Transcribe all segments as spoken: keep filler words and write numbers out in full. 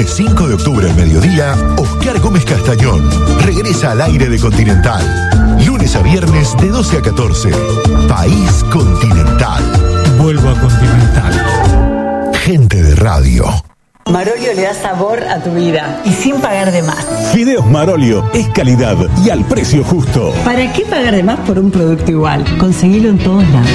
Lunes cinco de octubre al mediodía, Oscar Gómez Castañón regresa al aire de Continental. Lunes a viernes de doce a catorce. País Continental. Vuelvo a Continental. Gente de radio. Marolio le da sabor a tu vida y sin pagar de más. Fideos Marolio es calidad y al precio justo. ¿Para qué pagar de más por un producto igual? Conseguilo en todos lados.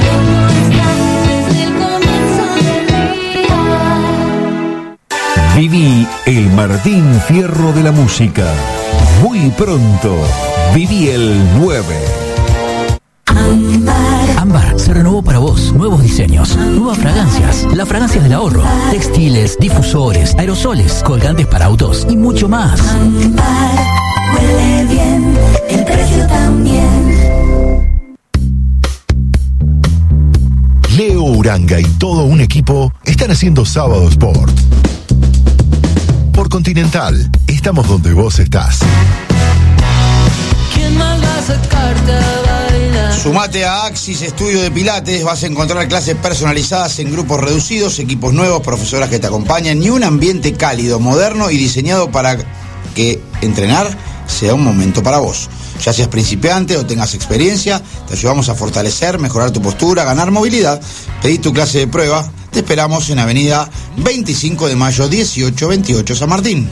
Viví el Martín Fierro de la música. Muy pronto, viví el nueve. Ámbar se renovó para vos. Nuevos diseños, nuevas fragancias, las fragancias del ahorro, textiles, difusores, aerosoles, colgantes para autos y mucho más. Ámbar huele bien, el precio también. Leo Uranga y todo un equipo están haciendo Sábado Sport. Por Continental, estamos donde vos estás. ¿Quién manda a sacarte a bailar? Sumate a Axis Estudio de Pilates, vas a encontrar clases personalizadas en grupos reducidos, equipos nuevos, profesoras que te acompañan y un ambiente cálido, moderno y diseñado para que entrenar sea un momento para vos. Ya seas principiante o tengas experiencia, te ayudamos a fortalecer, mejorar tu postura, ganar movilidad. Pedí tu clase de prueba, te esperamos en Avenida veinticinco de mayo, dieciocho veintiocho, San Martín.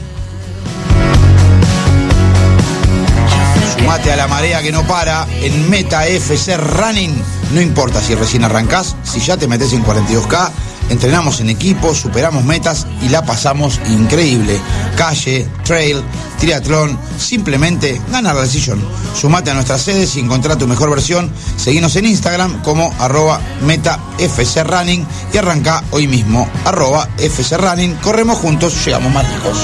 Sumate a la marea que no para en Meta F C Running. No importa si recién arrancás, si ya te metés en cuarenta y dos K, entrenamos en equipo, superamos metas y la pasamos increíble. Calle, trail, triatlón, simplemente gana la decisión. Sumate a nuestras sedes y encontrá tu mejor versión. Seguinos en Instagram como arroba metafcrunning y arrancá hoy mismo, arroba fcrunning. Corremos juntos, llegamos más lejos.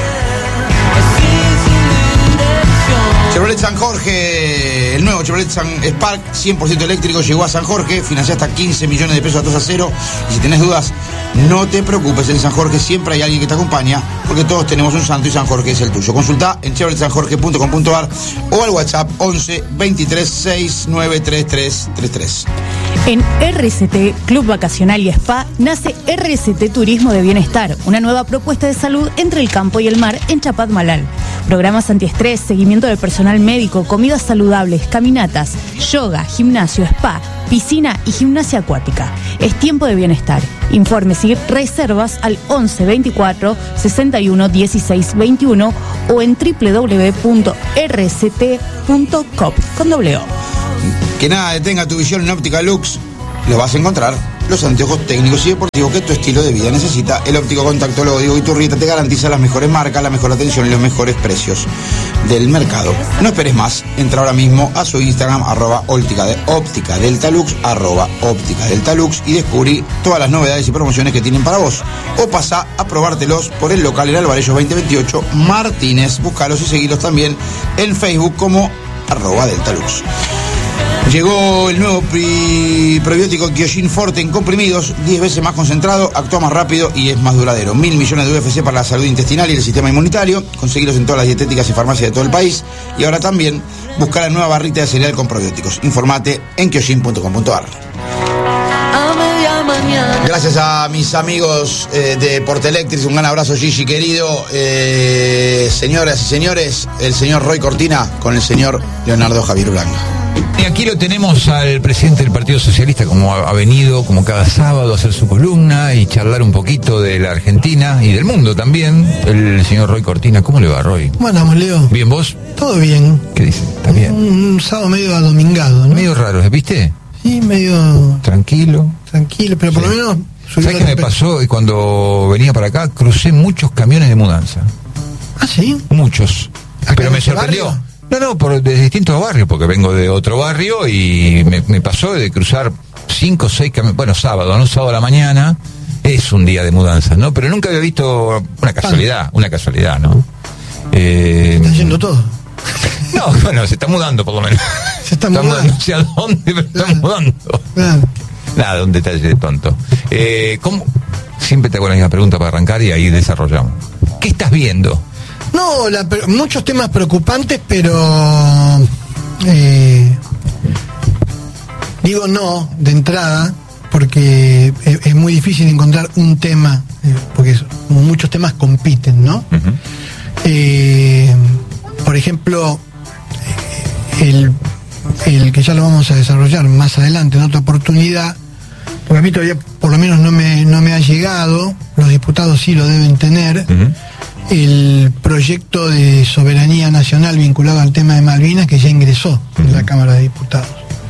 Chevrolet San Jorge, el nuevo Chevrolet San Spark cien por ciento eléctrico llegó a San Jorge, financia hasta quince millones de pesos a tasa cero. Y si tenés dudas, no te preocupes, en San Jorge siempre hay alguien que te acompaña, porque todos tenemos un santo y San Jorge es el tuyo. Consultá en chevrolet san jorge punto com punto a r o al WhatsApp once veintitrés sesenta y nueve treinta y tres treinta y tres. En R C T Club Vacacional y Spa nace R C T Turismo de Bienestar, una nueva propuesta de salud entre el campo y el mar en Chapadmalal. Programas antiestrés, seguimiento del personal médico, comidas saludables, caminatas, yoga, gimnasio, spa, piscina y gimnasia acuática. Es tiempo de bienestar. Informes y reservas al once veinticuatro sesenta y uno dieciséis veintiuno o en doble u doble u doble u punto r c t punto com con doble O. Que nada detenga tu visión en Óptica Lux. Los vas a encontrar los anteojos técnicos y deportivos que tu estilo de vida necesita. El óptico contactólogo Diego Iturrieta te garantiza las mejores marcas, la mejor atención y los mejores precios del mercado. No esperes más, entra ahora mismo a su Instagram, arroba óptica, de, óptica Deltalux, arroba óptica Deltalux, y descubrí todas las novedades y promociones que tienen para vos. O pasá a probártelos por el local en Alvarellos veinte veintiocho Martínez. Búscalos y seguilos también en Facebook como arroba Deltalux. Llegó el nuevo pri- probiótico Kyojin Forte en comprimidos, diez veces más concentrado, actúa más rápido y es más duradero. Mil millones de U F C para la salud intestinal y el sistema inmunitario. Conseguilos en todas las dietéticas y farmacias de todo el país. Y ahora también busca la nueva barrita de cereal con probióticos. Informate en kyojin punto com punto a r. Gracias a mis amigos eh, de Portelectric, un gran abrazo, Gigi querido. Eh, señoras y señores, el señor Roy Cortina con el señor Leonardo Javier Blanca. Y aquí lo tenemos al presidente del Partido Socialista, como ha venido, como cada sábado, a hacer su columna y charlar un poquito de la Argentina y del mundo también, el señor Roy Cortina. ¿Cómo le va, Roy? ¿Cómo andamos, Leo? ¿Bien vos? Todo bien. ¿Qué dice? ¿Está bien? Un, un sábado medio adomingado, ¿no? Medio raro, ¿viste? Sí, medio... Tranquilo. Tranquilo, pero por sí. lo menos... ¿Sabes qué me pasó? Cuando venía para acá, crucé muchos camiones de mudanza. ¿Ah, sí? Muchos. Pero me sorprendió. Barrio? No, no, por, de distintos barrios, porque vengo de otro barrio y me, me pasó de cruzar cinco o seis camiones. Bueno, sábado, ¿no? Sábado a la mañana es un día de mudanza, ¿no? Pero nunca había visto una casualidad, una casualidad, ¿no? Eh, está yendo todo. No, bueno, se está mudando por lo menos. Se está, está mudando. No sé a dónde, pero claro. está mudando. Claro. Nada, un detalle de tonto. Eh, ¿cómo? Siempre te hago la misma pregunta para arrancar y ahí desarrollamos. ¿Qué estás viendo? No, la, muchos temas preocupantes, pero eh, digo no de entrada, porque es, es muy difícil encontrar un tema porque muchos temas compiten, ¿no? Uh-huh. Eh, por ejemplo, el, el que ya lo vamos a desarrollar más adelante en otra oportunidad, porque a mí todavía por lo menos no me, no me ha llegado, los diputados sí lo deben tener, uh-huh. el proyecto de soberanía nacional vinculado al tema de Malvinas, que ya ingresó uh-huh. en la Cámara de Diputados.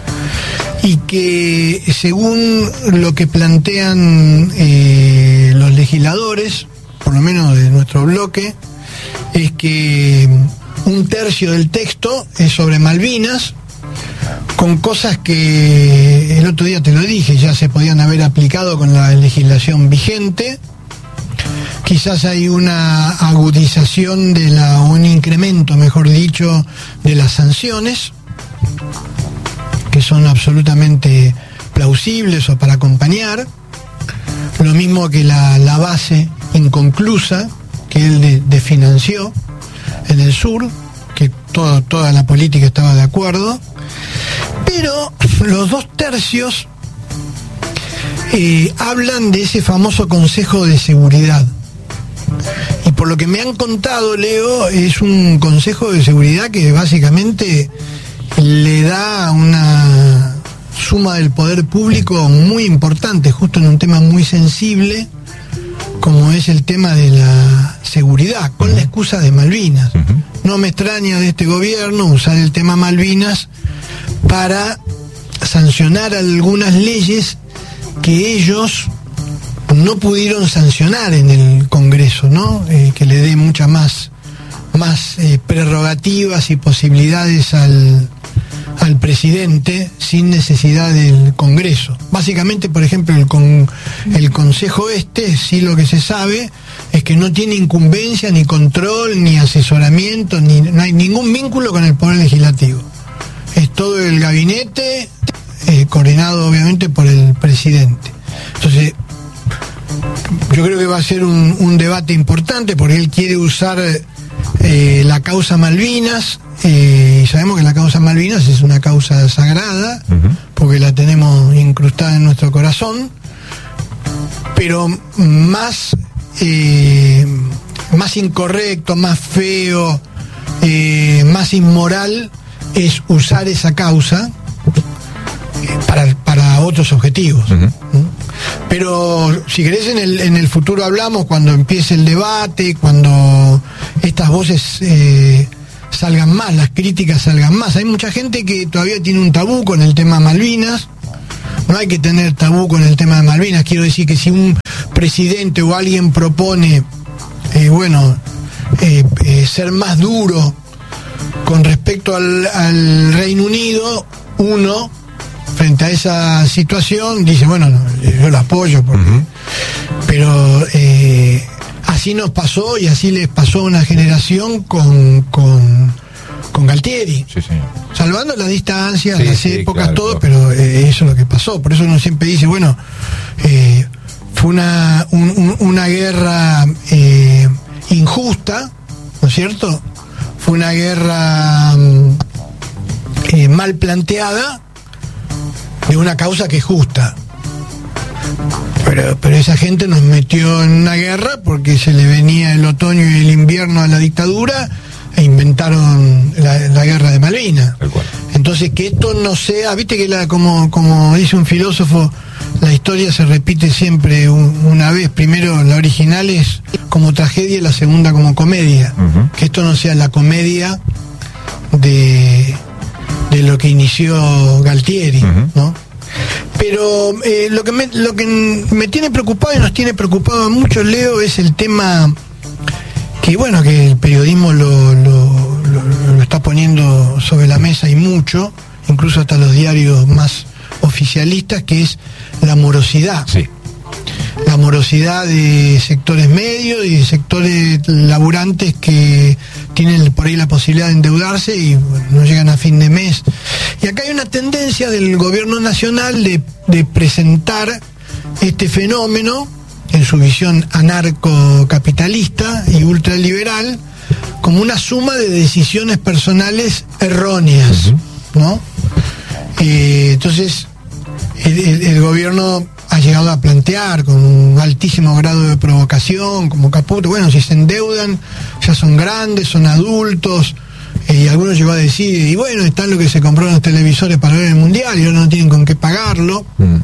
Y que según lo que plantean eh, los legisladores, por lo menos de nuestro bloque, es que un tercio del texto es sobre Malvinas, con cosas que el otro día te lo dije, ya se podían haber aplicado con la legislación vigente. Quizás hay una agudización de la, un incremento, mejor dicho, de las sanciones, que son absolutamente plausibles o para acompañar. Lo mismo que la, la base inconclusa que él de, desfinanció en el sur, que todo, toda la política estaba de acuerdo. Pero los dos tercios eh, hablan de ese famoso Consejo de Seguridad. Y por lo que me han contado, Leo, es un Consejo de Seguridad que básicamente le da una suma del poder público muy importante, justo en un tema muy sensible, como es el tema de la seguridad, con la excusa de Malvinas. Uh-huh. No me extraña de este gobierno usar el tema Malvinas para sancionar algunas leyes que ellos no pudieron sancionar en el Congreso, ¿no? Eh, que le dé muchas más, más eh, prerrogativas y posibilidades al, al presidente sin necesidad del Congreso. Básicamente, por ejemplo, el, con, el Consejo este, sí lo que se sabe es que no tiene incumbencia, ni control, ni asesoramiento, ni, no hay ningún vínculo con el Poder Legislativo. Es todo el gabinete, eh, coordinado obviamente por el presidente. Entonces, yo creo que va a ser un, un debate importante, porque él quiere usar eh, la causa Malvinas, eh, y sabemos que la causa Malvinas es una causa sagrada, uh-huh. porque la tenemos incrustada en nuestro corazón, pero más, eh, más incorrecto, más feo, eh, más inmoral es usar esa causa para, para otros objetivos. Uh-huh. ¿Mm? Pero si querés, en el, en el futuro hablamos, cuando empiece el debate, cuando estas voces eh, salgan más, las críticas salgan más. Hay mucha gente que todavía tiene un tabú con el tema Malvinas. No hay que tener tabú con el tema de Malvinas. Quiero decir que si un presidente o alguien propone, eh, bueno, eh, eh, ser más duro con respecto al, al Reino Unido, uno, frente a esa situación, dice, bueno, yo lo apoyo, porque, uh-huh. pero eh, así nos pasó y así les pasó a una generación con, con, con Galtieri. Sí, sí. Salvando las distancias, sí, las sí, épocas, claro, todo, claro. pero eh, eso es lo que pasó. Por eso uno siempre dice, bueno, eh, fue una, un, un, una guerra eh, injusta, ¿no es cierto? Fue una guerra eh, mal planteada, de una causa que es justa. Pero, pero esa gente nos metió en una guerra porque se le venía el otoño y el invierno a la dictadura e inventaron la, la guerra de Malvinas. Entonces, que esto no sea, viste que la, como, como dice un filósofo, la historia se repite siempre un, una vez. Primero la original es como tragedia y la segunda como comedia. Uh-huh. Que esto no sea la comedia de de lo que inició Galtieri, uh-huh. ¿no? Pero eh, lo que me, lo que me tiene preocupado y nos tiene preocupado a muchos, Leo, es el tema que, bueno, que el periodismo lo, lo, lo, lo está poniendo sobre la mesa y mucho, incluso hasta los diarios más oficialistas, que es la morosidad. Sí. La morosidad de sectores medios y de sectores laburantes que tienen por ahí la posibilidad de endeudarse y bueno, no llegan a fin de mes. Y acá hay una tendencia del gobierno nacional de, de presentar este fenómeno en su visión anarcocapitalista y ultraliberal como una suma de decisiones personales erróneas, uh-huh. ¿no? Eh, entonces el, el, el gobierno ha llegado a plantear con un altísimo grado de provocación, como Caputo, bueno, si se endeudan, ya son grandes, son adultos, eh, y algunos llegó a decir, y bueno, están lo que se compraron los televisores para ver el Mundial y ahora no tienen con qué pagarlo. Mm.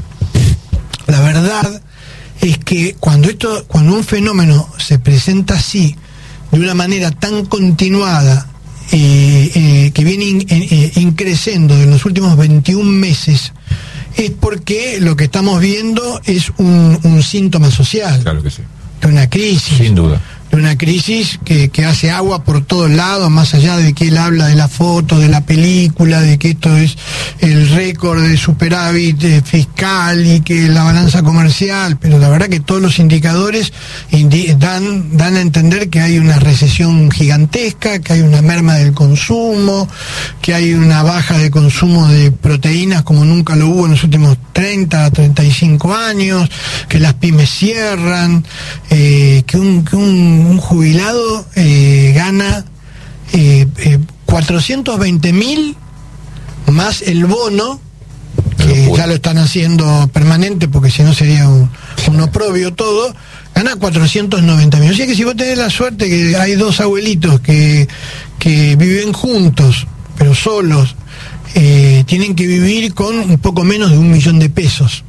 La verdad es que cuando esto, cuando un fenómeno se presenta así, de una manera tan continuada, eh, eh, que viene in, eh, increciendo en los últimos veintiún meses, es porque lo que estamos viendo es un, un síntoma social. Claro que sí. De una crisis. Sin duda. De una crisis que, que hace agua por todos lados, más allá de que él habla de la foto, de la película, de que esto es el récord de superávit eh, fiscal y que la balanza comercial, pero la verdad que todos los indicadores indi- dan, dan a entender que hay una recesión gigantesca, que hay una merma del consumo, que hay una baja de consumo de proteínas como nunca lo hubo en los últimos treinta, treinta y cinco años, que las pymes cierran, eh, que un, que un un jubilado eh, gana eh, eh, cuatrocientos veinte mil más el bono, que ya lo están haciendo permanente porque si no sería un, un oprobio todo, gana cuatrocientos noventa mil. O sea que si vos tenés la suerte que hay dos abuelitos que, que viven juntos, pero solos, eh, tienen que vivir con un poco menos de un millón de pesos.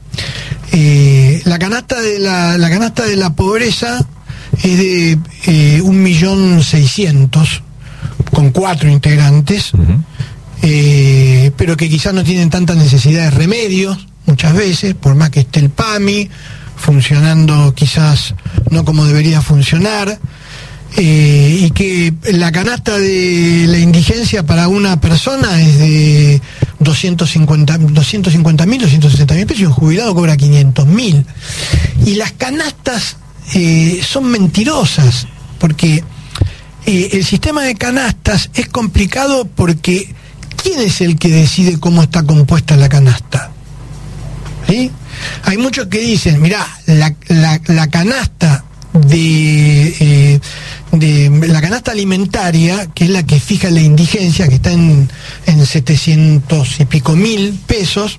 Eh, la canasta de la, la canasta de la pobreza es de eh, un millón seiscientos, con cuatro integrantes, uh-huh. eh, pero que quizás no tienen tanta necesidad de remedios, muchas veces, por más que esté el PAMI funcionando quizás no como debería funcionar, eh, y que la canasta de la indigencia para una persona es de doscientos cincuenta mil, doscientos sesenta mil pesos, y un jubilado cobra quinientos mil. Y las canastas Eh, son mentirosas, porque eh, el sistema de canastas es complicado porque ¿quién es el que decide cómo está compuesta la canasta? ¿Sí? Hay muchos que dicen, mirá, la, la, la canasta de, eh, de la canasta alimentaria, que es la que fija la indigencia, que está en, en setecientos y pico mil pesos,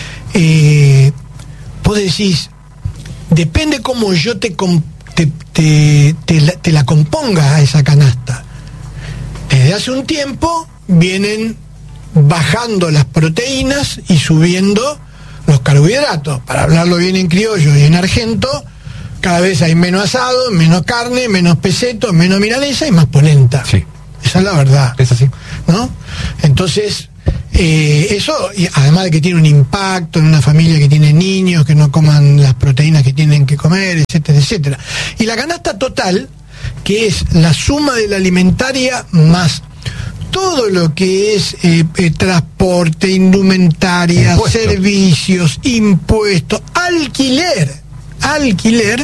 eh, vos decís, depende cómo yo te, te, te, te, la, te la componga a esa canasta. Desde hace un tiempo vienen bajando las proteínas y subiendo los carbohidratos. Para hablarlo bien en criollo y en argento, cada vez hay menos asado, menos carne, menos peseto, menos milanesa y más polenta. Sí. Esa es la verdad. Es así. ¿No? Entonces, Eh, eso, y además de que tiene un impacto en una familia que tiene niños, que no coman las proteínas que tienen que comer, etcétera, etcétera. Y la canasta total, que es la suma de la alimentaria más todo lo que es eh, eh, transporte, indumentaria, Impuesto. servicios, impuestos, alquiler, alquiler,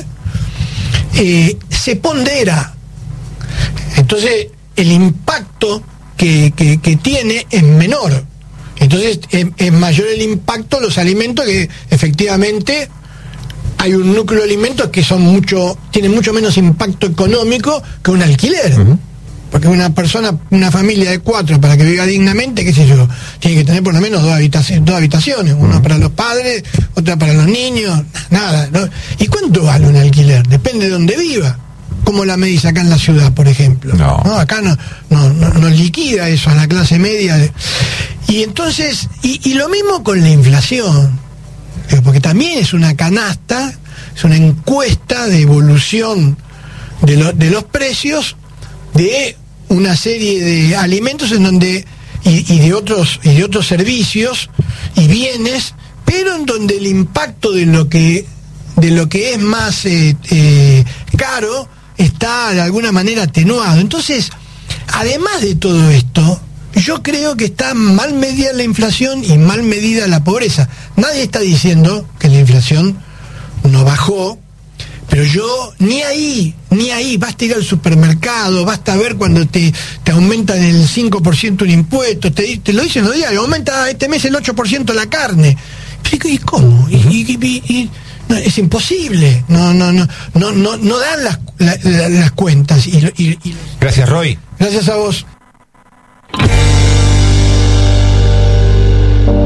eh, se pondera. Entonces, el impacto que, que, que tiene es menor. Entonces es, es mayor el impacto los alimentos, que efectivamente hay un núcleo de alimentos que son mucho, tienen mucho menos impacto económico que un alquiler. Uh-huh. Porque una persona, una familia de cuatro, para que viva dignamente, qué sé yo, tiene que tener por lo menos dos habitaciones, dos habitaciones, una uh-huh. para los padres, otra para los niños, nada, ¿no? ¿Y cuánto vale un alquiler? Depende de dónde viva. ¿Cómo la medís acá en la ciudad, por ejemplo? No. ¿No? Acá no, no, no, no liquida eso a la clase media. Y entonces, y, y lo mismo con la inflación, porque también es una canasta, es una encuesta de evolución de, lo, de los precios de una serie de alimentos en donde y, y de otros y de otros servicios y bienes, pero en donde el impacto de lo que de lo que es más eh, eh, caro está de alguna manera atenuado. Entonces, además de todo esto, yo creo que está mal medida la inflación y mal medida la pobreza. Nadie está diciendo que la inflación no bajó, pero yo ni ahí, ni ahí, basta ir al supermercado, basta ver cuando te, te aumentan el cinco por ciento un impuesto, te, te lo dicen los diarios, aumenta este mes el ocho por ciento la carne. ¿Y cómo? ¿Y, y, y, y no, es imposible, no, no, no, no, no, no dan las, la, la, las cuentas. Y, y, y... Gracias, Roy. Gracias a vos.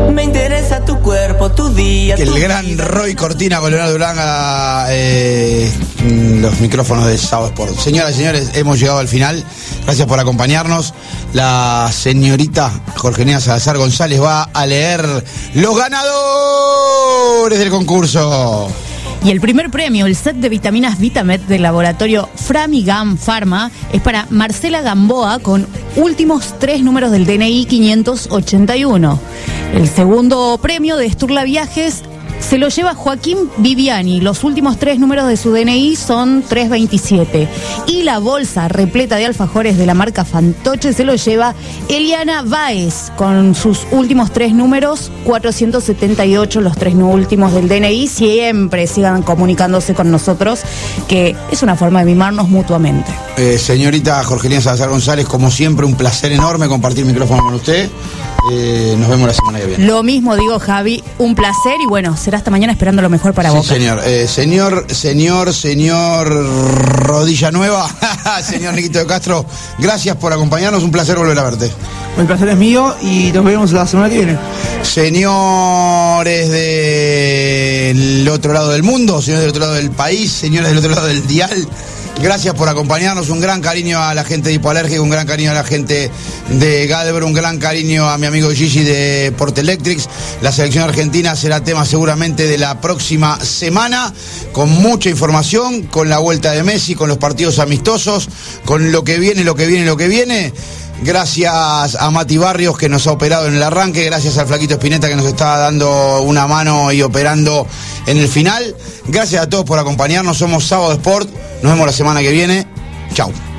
Me interesa tu cuerpo, tu día. Que tu el gran vida. Roy Cortina con Leonardo Durán a eh, los micrófonos de Sábado Sport. Señoras y señores, hemos llegado al final. Gracias por acompañarnos. La señorita Jorgelina Salazar González va a leer los ganadores del concurso. Y el primer premio, el set de vitaminas Vitamed del laboratorio Framigam Pharma, es para Marcela Gamboa con últimos tres números del D N I quinientos ochenta y uno. El segundo premio de Sturla Viajes se lo lleva Joaquín Viviani. Los últimos tres números de su D N I son trescientos veintisiete. Y la bolsa repleta de alfajores de la marca Fantoche se lo lleva Eliana Báez con sus últimos tres números, cuatrocientos setenta y ocho, los tres últimos del D N I. Siempre sigan comunicándose con nosotros, que es una forma de mimarnos mutuamente. Eh, señorita Jorgelina Salazar González, como siempre, un placer enorme compartir micrófono con usted. Eh, nos vemos la semana que viene. Lo mismo digo, Javi, un placer y bueno, será hasta mañana esperando lo mejor para Sí, Boca. señor. Eh, señor, señor, señor Rodilla Nueva, señor Niquito de Castro, gracias por acompañarnos, un placer volver a verte. El placer es mío y nos vemos la semana que viene. Señores del otro lado del mundo, señores del otro lado del país, señores del otro lado del dial, gracias por acompañarnos. Un gran cariño a la gente de Hipoalérgico, un gran cariño a la gente de Gadebro, un gran cariño a mi amigo Gigi de Portelectrics. La selección argentina será tema seguramente de la próxima semana, con mucha información, con la vuelta de Messi, con los partidos amistosos, con lo que viene, lo que viene, lo que viene. Gracias a Mati Barrios, que nos ha operado en el arranque. Gracias al Flaquito Espineta, que nos está dando una mano y operando en el final. Gracias a todos por acompañarnos. Somos Sábado Sport. Nos vemos la semana que viene. Chau.